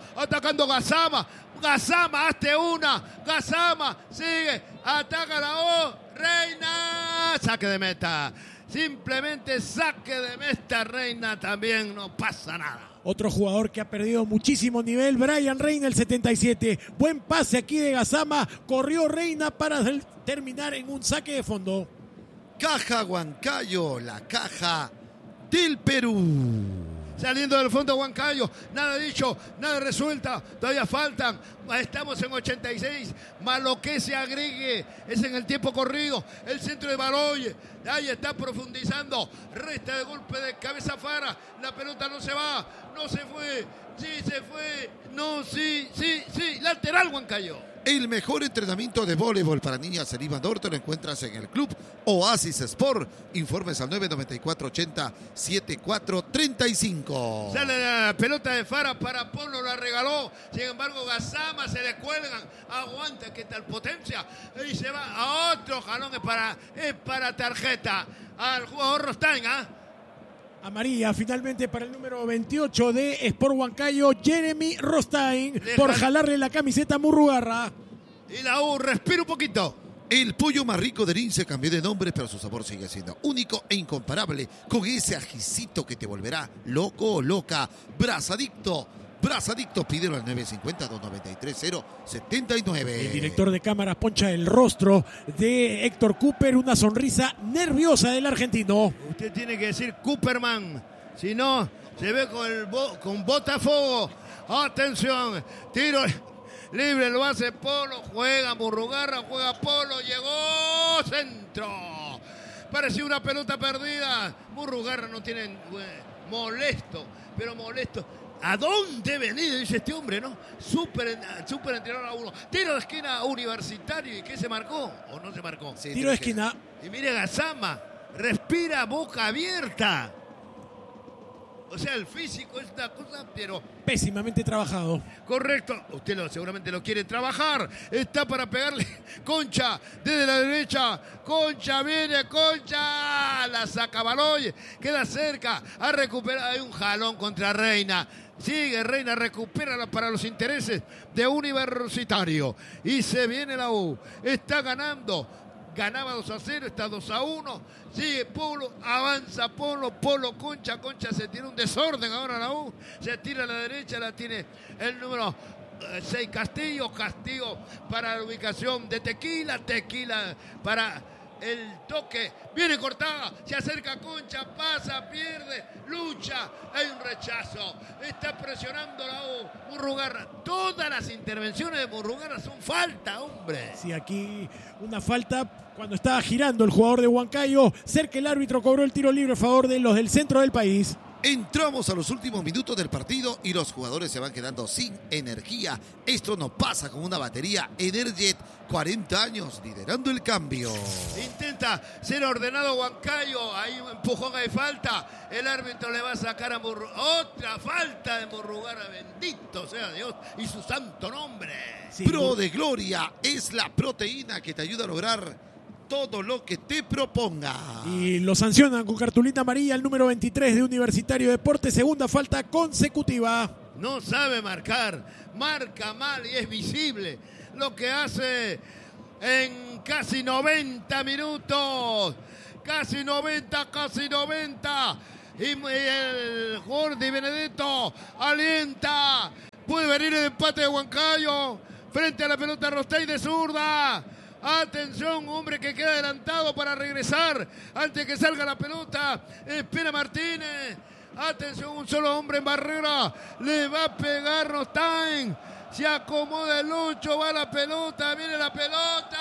Gazama, hazte una, Gazama, sigue, ataca la O, Reina, saque de meta, simplemente saque de meta, Reina, también no pasa nada. Otro jugador que ha perdido muchísimo nivel, Brian Reina, el 77, buen pase aquí de Gazama, corrió Reina para terminar en un saque de fondo. Caja Huancayo, la caja del Perú. Saliendo del fondo Huancayo, nada dicho, nada resuelta, todavía faltan, estamos en 86, más lo que se agregue es en el tiempo corrido, el centro de Baloyes, ahí está profundizando, resta de golpe de cabeza Fara, la pelota no se va, no se fue, sí se fue, no, sí, lateral Huancayo. El mejor entrenamiento de voleibol para niñas en Lima Norte lo encuentras en el Club Oasis Sport. Informes al 994-80-7435. Sale la pelota de Fara para Polo, la regaló. Sin embargo, Gazama se le cuelgan. Aguanta, qué tal potencia. Y se va a otro jalón. Es para tarjeta al jugador Rostain, Amarilla finalmente para el número 28 de Sport Huancayo, Jeremy Rostain, por jalarle la camiseta a Murrugarra. Y la U respira un poquito. El pollo más rico de Lin se cambió de nombre, pero su sabor sigue siendo único e incomparable, con ese ajicito que te volverá loco o loca. Brazadicto, pídelo al 950-293-079. El director de cámaras poncha el rostro de Héctor Cooper, una sonrisa nerviosa del argentino. Usted tiene que decir Cooperman, si no, se ve con Botafogo. Atención, tiro libre, lo hace Polo, juega Murrugarra, juega Polo, llegó, centro. Parecía una pelota perdida. Murrugarra no tiene, molesto. ¿A dónde venido? Dice este hombre, ¿no? Súper entrenador a uno. Tiro de esquina Universitario. ¿Y qué se marcó? ¿O no se marcó? Sí, tiro de esquina. Y mire Gazama. Respira boca abierta. O sea, el físico es una cosa, pero... pésimamente trabajado. Correcto. Usted seguramente lo quiere trabajar. Está para pegarle. Concha, desde la derecha. Concha, viene Concha. La saca Baloyes. Queda cerca. Ha recuperado. Hay un jalón contra Reina. Sigue Reina, recupera para los intereses de Universitario. Y se viene la U. Está ganando. Ganaba 2-0, está 2-1. Sigue Polo, avanza Polo, Concha se tiene un desorden ahora la U. Se tira a la derecha, la tiene el número 6 Castillo para la ubicación de Tequila para el toque, viene cortada, se acerca Concha, pasa, pierde, lucha, hay un rechazo, está presionando la U, Murrugarra. Todas las intervenciones de Murrugarra son falta, hombre. Sí, aquí una falta cuando estaba girando el jugador de Huancayo, cerca el árbitro cobró el tiro libre a favor de los del centro del país. Entramos a los últimos minutos del partido y los jugadores se van quedando sin energía. Esto no pasa con una batería Energet, 40 años liderando el cambio. Intenta ser ordenado Huancayo, ahí un empujón, hay falta. El árbitro le va a sacar a otra falta de Murrugarra, bendito sea Dios y su santo nombre. Sí, Pro de Gloria es la proteína que te ayuda a lograr todo lo que te proponga. Y lo sancionan con cartulina amarilla el número 23 de Universitario Deportes, segunda falta consecutiva. No sabe marcar, marca mal y es visible lo que hace en casi 90 minutos. Casi 90. Y el jugador de Benedetto alienta. Puede venir el empate de Huancayo frente a la pelota Rostay de zurda. Atención, hombre que queda adelantado para regresar antes que salga la pelota. Espera Martínez. Atención, un solo hombre en barrera. Le va a pegar Rostay. Se acomoda el 8, va la pelota, viene la pelota.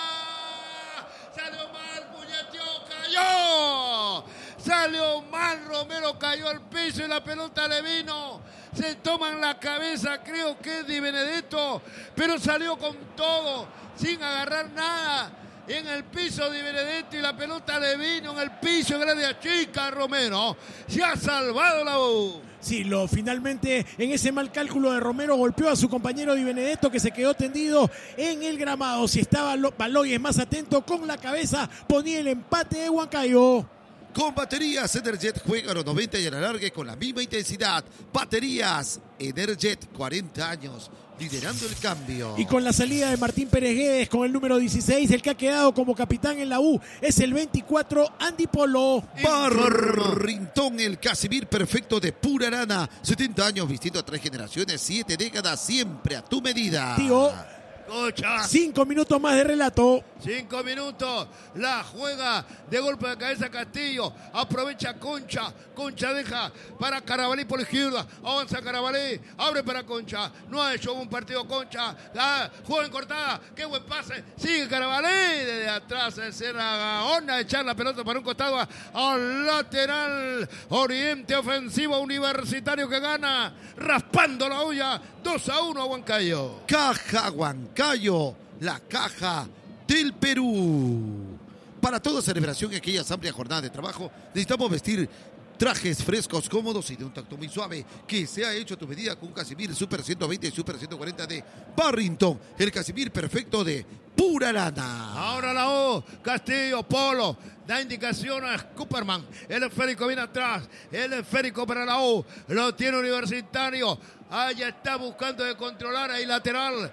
Salió mal, puñeteó, cayó. Salió mal, Romero cayó al piso y la pelota le vino. Se toman la cabeza, creo que es Di Benedetto, pero salió con todo, sin agarrar nada. En el piso Di Benedetto y la pelota le vino en el piso, grande chica Romero. Se ha salvado la U. Sí, finalmente en ese mal cálculo de Romero golpeó a su compañero Di Benedetto, que se quedó tendido en el gramado. Si estaba Baloyes más atento, con la cabeza ponía el empate de Huancayo. Con baterías Energet juega a los 90 y a la larga con la misma intensidad. Baterías Energet, 40 años, liderando el cambio. Y con la salida de Martín Pérez Guedes con el número 16, el que ha quedado como capitán en la U es el 24, Andy Polo. Barrintón, el Casimir perfecto de pura lana. 70 años vistiendo a 3 generaciones, 7 décadas, siempre a tu medida. Tío, Concha. 5 minutos más de relato. 5 minutos, la juega de golpe de cabeza Castillo, aprovecha Concha, Concha deja para Carabalí por la izquierda, avanza Carabalí, abre para Concha, no ha hecho un partido Concha, juega en cortada, qué buen pase, sigue Carabalí, desde atrás se la onda de echar la pelota para un costado al lateral, Oriente ofensivo Universitario que gana, raspando la olla, 2-1 a Huancayo. Caja Huancayo, la caja del Perú. Para toda celebración y aquellas amplias jornadas de trabajo, necesitamos vestir trajes frescos, cómodos y de un tacto muy suave, que se ha hecho a tu medida con un Casimir Super 120 y Super 140 de Barrington, el Casimir perfecto de pura lana. Ahora la U, Castillo, Polo, da indicación a Cooperman, el esférico viene atrás, el esférico para la U, lo tiene Universitario, allá está buscando de controlar, hay lateral,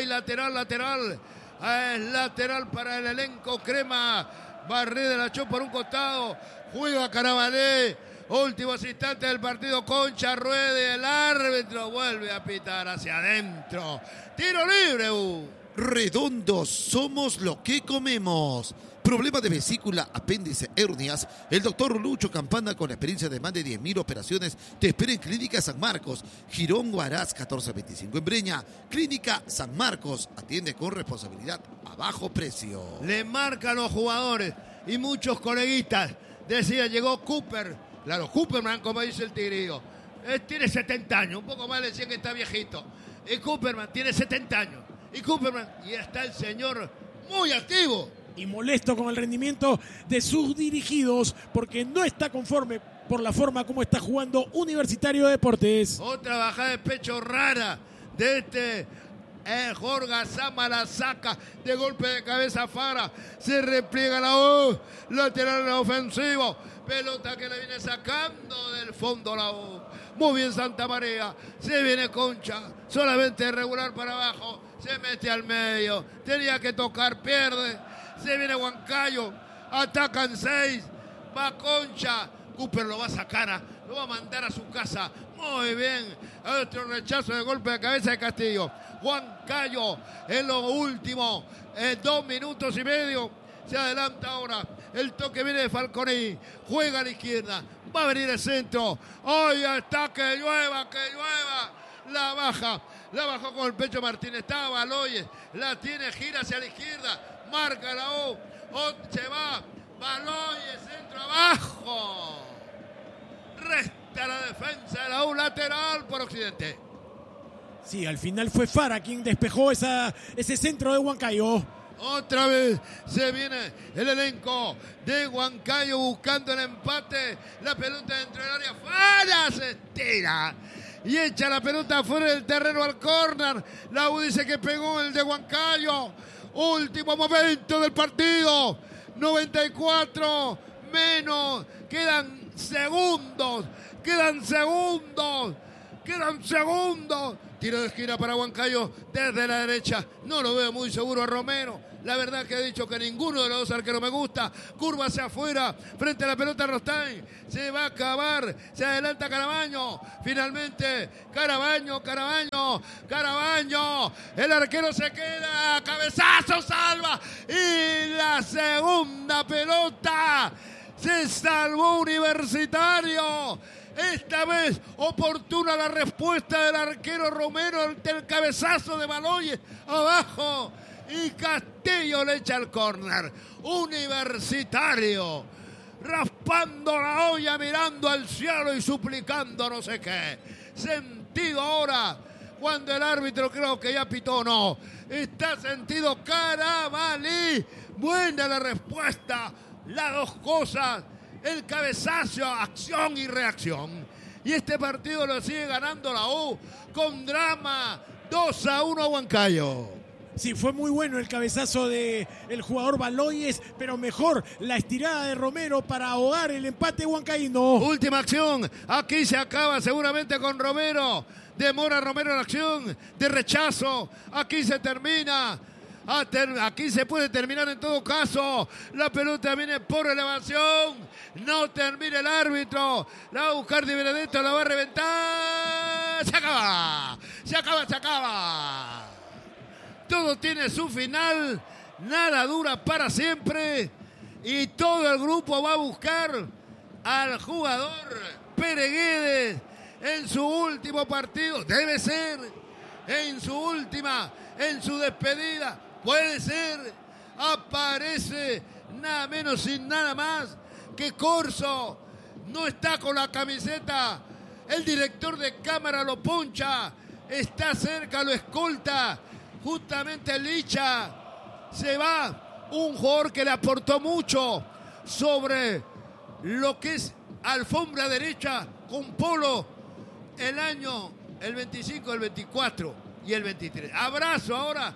es lateral para el elenco crema, Barré de la Chó por un costado, juega Carabalí, últimos instantes del partido, Concha, ruede, el árbitro vuelve a pitar hacia adentro, tiro libre Redondos, somos lo que comemos. Problema de vesícula, apéndice, hernias. El doctor Lucho Campana, con experiencia de más de 10.000 operaciones, te espera en Clínica San Marcos, Girón Huaraz 1425 en Breña. Clínica San Marcos, atiende con responsabilidad a bajo precio. Le marcan los jugadores y muchos coleguitas. Decía, llegó Cooper, claro, Cooperman, como dice el tigrillo. Tiene 70 años, un poco más le decían que está viejito. Y Cooperman tiene 70 años. Y está el señor muy activo. Y molesto con el rendimiento de sus dirigidos, porque no está conforme por la forma como está jugando Universitario de Deportes. Otra bajada de pecho rara de Jorge Sama, la saca de golpe de cabeza Fara, se repliega la U, lateral ofensivo, pelota que le viene sacando del fondo la U. Muy bien Santa María, se viene Concha, solamente regular para abajo, se mete al medio, tenía que tocar, pierde, se viene Huancayo, atacan 6, va Concha, Cooper lo va a sacar, lo va a mandar a su casa, muy bien, otro rechazo de golpe de cabeza de Castillo. Huancayo en lo último, 2 minutos y medio, Se adelanta ahora. El toque viene de Falconi. Juega a la izquierda. Va a venir el centro. Hoy está que llueva. La bajó con el pecho Martínez. Está Baloyes. La tiene, gira hacia la izquierda. Marca la U. Se va. Baloyes, centro abajo. Resta la defensa de la U, lateral por Occidente. Sí, al final fue Fara quien despejó ese centro de Huancayo. Otra vez se viene el elenco de Huancayo buscando el empate. La pelota dentro del área. Fara se estira y echa la pelota fuera del terreno al córner. La U dice que pegó el de Huancayo. Último momento del partido. 94 menos. Quedan segundos. Tiro de esquina para Huancayo desde la derecha. No lo veo muy seguro a Romero. La verdad que he dicho que ninguno de los dos arqueros me gusta. Curva hacia afuera. Frente a la pelota Rostain. Se va a acabar. Se adelanta Carabaño. Finalmente Carabaño. El arquero se queda. Cabezazo, salva. Y la segunda pelota. Se salvó Universitario. Esta vez oportuna la respuesta del arquero Romero ante el cabezazo de Baloyes abajo y Castillo le echa el córner. Universitario raspando la olla, mirando al cielo y suplicando no sé qué. Sentido ahora cuando el árbitro creo que ya pitó, no. Está sentido Carabalí. Buena la respuesta. Las dos cosas. El cabezazo, acción y reacción. Y este partido lo sigue ganando la U con drama. 2-1 a Huancayo. Sí, fue muy bueno el cabezazo del jugador Baloyes, pero mejor la estirada de Romero para ahogar el empate huancaíno. Última acción. Aquí se acaba seguramente con Romero. Demora Romero la acción de rechazo. Aquí se termina. Aquí se puede terminar en todo caso. La pelota viene por elevación. No termina el árbitro. La va a buscar Di Benedetto. La va a reventar. Se acaba. Todo tiene su final. Nada dura para siempre. Y todo el grupo va a buscar al jugador Pérez Guedes en su último partido. Debe ser en su despedida. Puede ser, aparece nada menos y nada más que Corso. No está con la camiseta. El director de cámara lo poncha. Está cerca, lo escolta. Justamente Licha. Se va un jugador que le aportó mucho sobre lo que es alfombra derecha con Polo el 25, el 24 y el 23. Abrazo ahora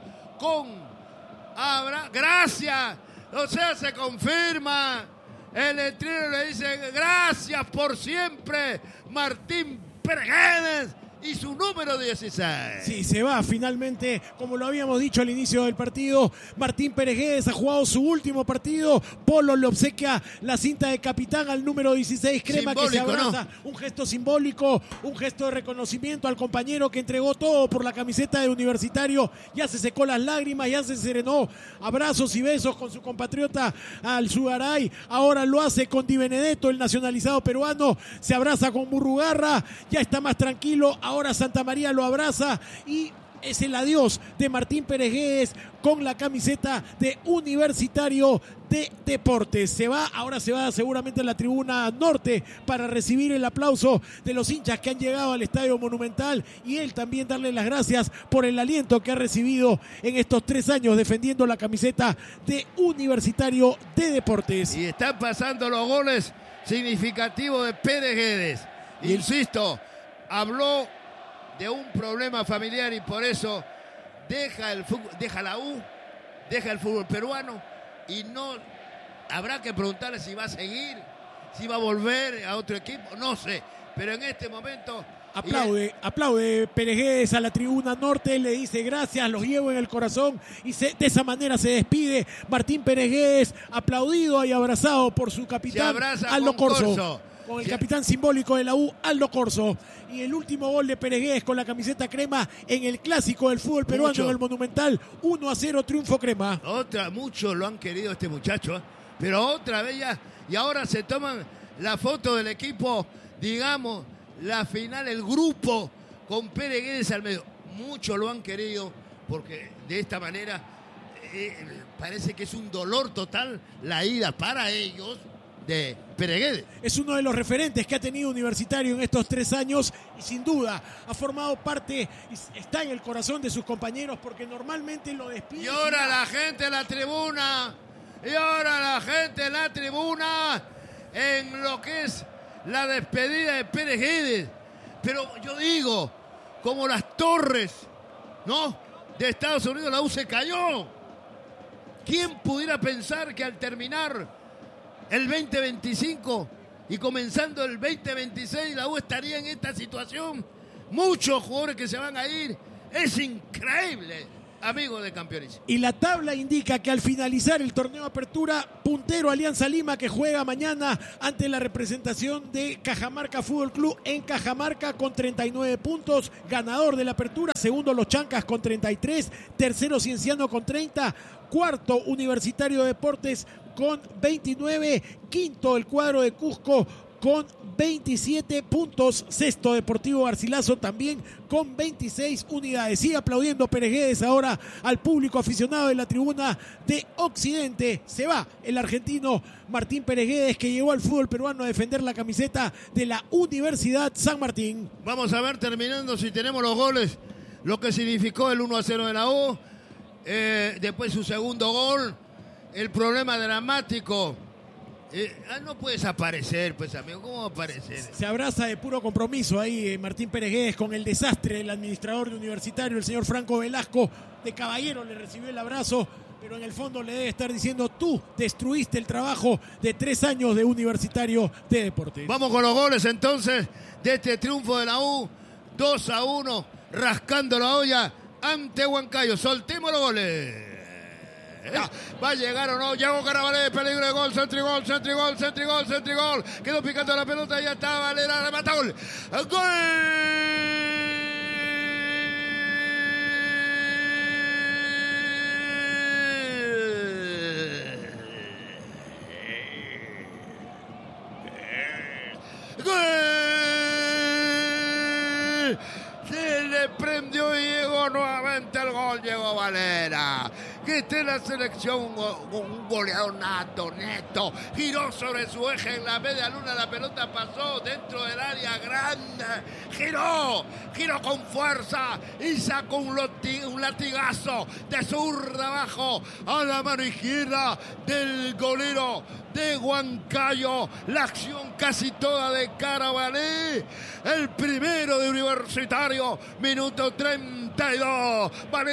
gracias, o sea, se confirma. El letrero le dice gracias por siempre, Martín Pérez Guedes y su número 16. Sí, se va finalmente, como lo habíamos dicho al inicio del partido. Martín Pérez Guedes ha jugado su último partido. Polo le obsequia la cinta de capitán al número 16, Crema, simbólico, que se abraza, ¿no? Un gesto simbólico, un gesto de reconocimiento al compañero que entregó todo por la camiseta de Universitario. Ya se secó las lágrimas, ya se serenó. Abrazos y besos con su compatriota al Sugaray. Ahora lo hace con Di Benedetto, el nacionalizado peruano. Se abraza con Murrugarra, ya está más tranquilo. Ahora Santa María lo abraza y es el adiós de Martín Pérez Guedes con la camiseta de Universitario de Deportes. Ahora se va seguramente a la tribuna norte para recibir el aplauso de los hinchas que han llegado al Estadio Monumental y él también darle las gracias por el aliento que ha recibido en estos 3 años defendiendo la camiseta de Universitario de Deportes. Y están pasando los goles significativos de Pérez Guedes. Insisto, habló de un problema familiar y por eso deja el fútbol, deja la U, deja el fútbol peruano y no habrá que preguntarle si va a seguir, si va a volver a otro equipo, no sé, pero en este momento aplaude Pérez Guedes a la tribuna norte, le dice gracias, los llevo en el corazón y de esa manera se despide Martín Pérez Guedes, aplaudido y abrazado por su capitán Aldo Corso. con el capitán simbólico de la U, Aldo Corso. Y el último gol de Pérez con la camiseta crema en el clásico del fútbol peruano en el Monumental. 1-0 triunfo crema. Muchos lo han querido este muchacho, pero otra vez ya. Y ahora se toman la foto del equipo, digamos, la final, el grupo con Pérez al medio. Muchos lo han querido porque de esta manera parece que es un dolor total la ida para ellos de Pérez. Es uno de los referentes que ha tenido Universitario en estos 3 años y sin duda ha formado parte, está en el corazón de sus compañeros porque normalmente lo despiden. Y ahora la gente en la tribuna, en lo que es la despedida de Pérez. Pero yo digo, como las torres, ¿no?, de Estados Unidos, la U se cayó. ¿Quién pudiera pensar que al terminar el 2025 y comenzando el 2026 la U estaría en esta situación? Muchos jugadores que se van a ir. Es increíble, amigo de Campeones. Y la tabla indica que al finalizar el torneo Apertura, puntero Alianza Lima, que juega mañana ante la representación de Cajamarca Fútbol Club en Cajamarca con 39 puntos, ganador de la Apertura. Segundo Los Chancas con 33, tercero Cienciano con 30, cuarto Universitario de Deportes con 29, quinto el cuadro de Cusco con 27 puntos, sexto Deportivo Garcilaso también con 26 unidades. Sigue aplaudiendo Pérez ahora al público aficionado de la tribuna de Occidente. Se va el argentino Martín Pérez, que llegó al fútbol peruano a defender la camiseta de la Universidad San Martín. Vamos a ver, terminando, si tenemos los goles, lo que significó el 1-0 de la U, después su segundo gol, el problema dramático. No puedes aparecer, pues, amigo. ¿Cómo va a aparecer? Se abraza de puro compromiso ahí Martín Pérez con el desastre del administrador de Universitario, el señor Franco Velasco. De caballero le recibió el abrazo, pero en el fondo le debe estar diciendo: tú destruiste el trabajo de 3 años de Universitario de Deportes. Vamos con los goles entonces de este triunfo de la U. 2-1, rascando la olla ante Huancayo. Soltemos los goles. ¿Va a llegar o no? Llegó Carabalé, peligro de gol, centrigol. Quedó picando la pelota, ya está Valera, remata, gol. ¡Gol! Se le prendió y llegó nuevamente el gol, llegó Valera. Que esté en la selección, un goleador nato, neto, giró sobre su eje en la media luna, la pelota pasó dentro del área grande, giró con fuerza y sacó un latigazo de zurda abajo a la mano izquierda del golero de Huancayo. La acción casi toda de Carabalé, el primero de Universitario, minuto 32.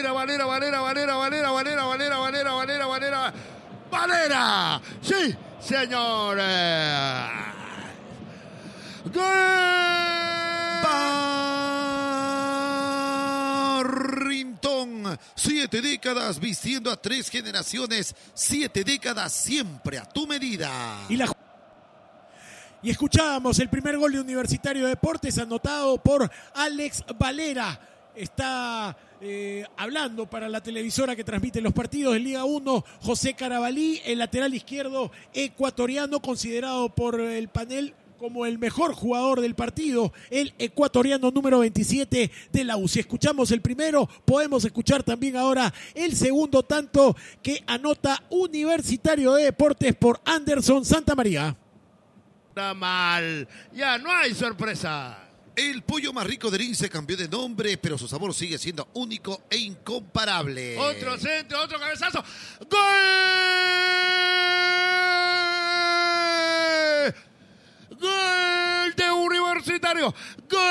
Valera, sí, señores. ¡Gol! Barrintón, 7 décadas vistiendo a 3 generaciones, 7 décadas siempre a tu medida. Y escuchábamos el primer gol de Universitario de Deportes anotado por Alex Valera. Está hablando para la televisora que transmite los partidos de Liga 1, José Carabalí, el lateral izquierdo ecuatoriano, considerado por el panel como el mejor jugador del partido, el ecuatoriano número 27 de la U. Si escuchamos el primero, podemos escuchar también ahora el segundo tanto que anota Universitario de Deportes por Anderson Santamaría. Está mal, ya no hay sorpresa. El pollo más rico de Lince cambió de nombre, pero su sabor sigue siendo único e incomparable. Otro centro, otro cabezazo. ¡Gol! ¡Gol de Universitario! ¡Gol!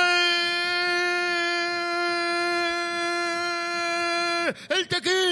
¡El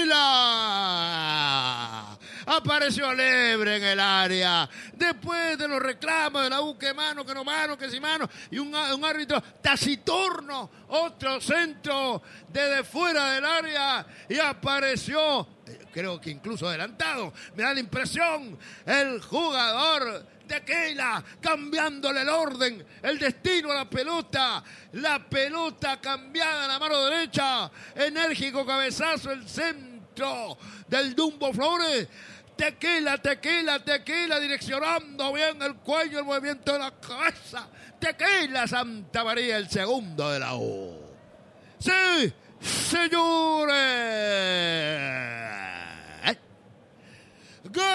Tequila! Apareció Lebre en el área. Después de los reclamos de la U, que mano, que no mano, que sí mano. Y un árbitro taciturno. Otro centro desde fuera del área. Y apareció, creo que incluso adelantado, me da la impresión, el jugador Tequila, cambiándole el orden, el destino a la pelota cambiada a la mano derecha, enérgico cabezazo, el centro del Dumbo Flores. Tequila, direccionando bien el cuello, el movimiento de la cabeza. Tequila Santa María, el segundo de la U. ¡Sí, señores! ¡Gol!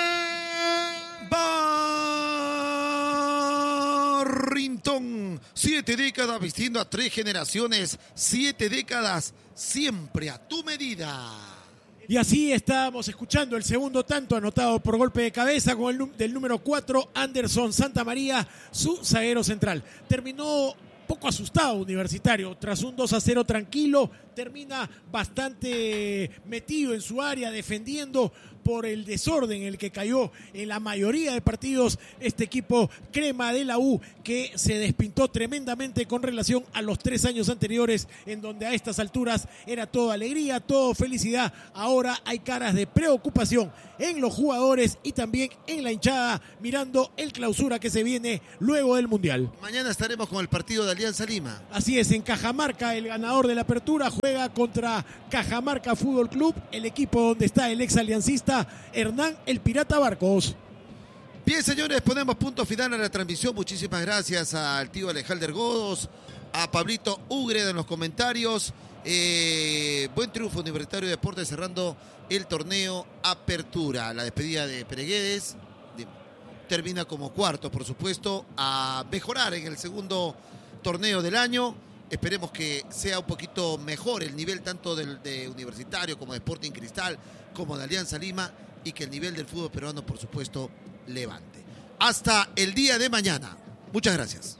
Barrington, 7 décadas vistiendo a 3 generaciones, 7 décadas siempre a tu medida. Y así estábamos escuchando el segundo tanto anotado por golpe de cabeza con del número 4, Anderson Santamaría, su zaguero central. Terminó poco asustado Universitario, tras un 2-0 tranquilo, termina bastante metido en su área, defendiendo por el desorden en el que cayó en la mayoría de partidos este equipo crema de la U, que se despintó tremendamente con relación a los 3 años anteriores, en donde a estas alturas era todo alegría, todo felicidad. Ahora hay caras de preocupación en los jugadores y también en la hinchada, mirando el clausura que se viene luego del Mundial. Mañana estaremos con el partido de Alianza Lima. Así es, en Cajamarca, el ganador de la apertura juega contra Cajamarca Fútbol Club, el equipo donde está el ex aliancista Hernán el Pirata Barcos. Bien, señores, ponemos punto final a la transmisión. Muchísimas gracias al tío Alejandro Godos, a Pablito Ugreda en los comentarios. Buen triunfo Universitario de Deportes cerrando el torneo Apertura. La despedida de Pereguedes termina como cuarto, por supuesto, a mejorar en el segundo torneo del año. Esperemos que sea un poquito mejor el nivel tanto de Universitario como de Sporting Cristal, como de Alianza Lima, y que el nivel del fútbol peruano, por supuesto, levante. Hasta el día de mañana. Muchas gracias.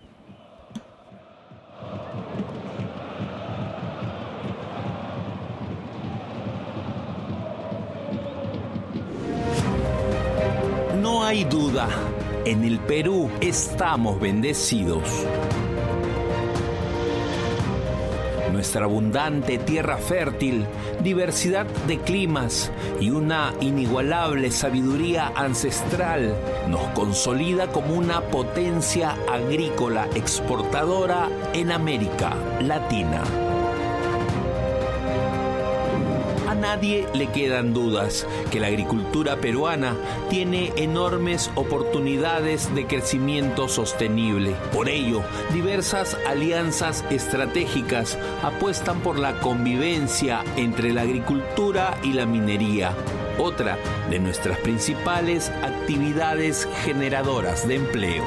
No hay duda, en el Perú estamos bendecidos. Nuestra abundante tierra fértil, diversidad de climas y una inigualable sabiduría ancestral nos consolida como una potencia agrícola exportadora en América Latina. A nadie le quedan dudas que la agricultura peruana tiene enormes oportunidades de crecimiento sostenible. Por ello, diversas alianzas estratégicas apuestan por la convivencia entre la agricultura y la minería, otra de nuestras principales actividades generadoras de empleo.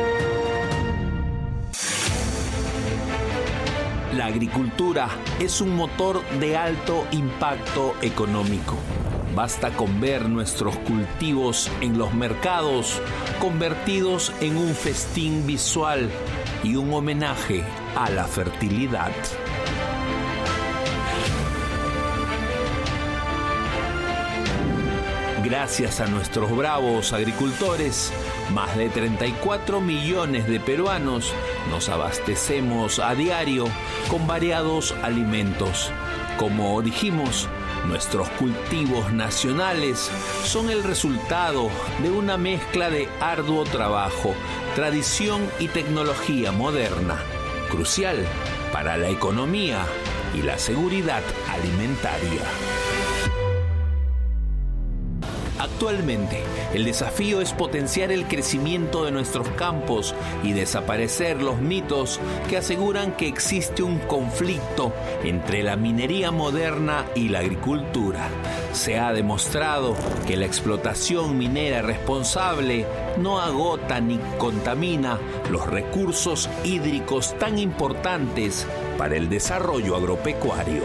La agricultura es un motor de alto impacto económico. Basta con ver nuestros cultivos en los mercados convertidos en un festín visual y un homenaje a la fertilidad. Gracias a nuestros bravos agricultores, más de 34 millones de peruanos nos abastecemos a diario con variados alimentos. Como dijimos, nuestros cultivos nacionales son el resultado de una mezcla de arduo trabajo, tradición y tecnología moderna, crucial para la economía y la seguridad alimentaria. Actualmente, el desafío es potenciar el crecimiento de nuestros campos y desaparecer los mitos que aseguran que existe un conflicto entre la minería moderna y la agricultura. Se ha demostrado que la explotación minera responsable no agota ni contamina los recursos hídricos tan importantes para el desarrollo agropecuario.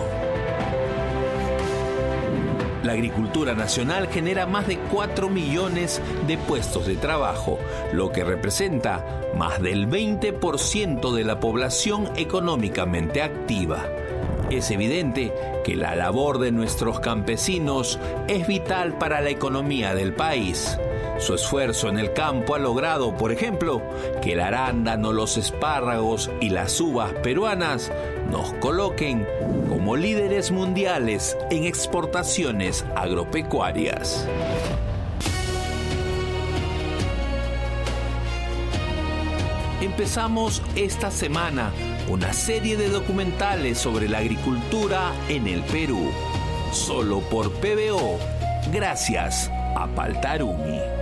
La agricultura nacional genera más de 4 millones de puestos de trabajo, lo que representa más del 20% de la población económicamente activa. Es evidente que la labor de nuestros campesinos es vital para la economía del país. Su esfuerzo en el campo ha logrado, por ejemplo, que el arándano, los espárragos y las uvas peruanas nos coloquen como líderes mundiales en exportaciones agropecuarias. Empezamos esta semana una serie de documentales sobre la agricultura en el Perú. Solo por PBO, gracias a Paltarumi.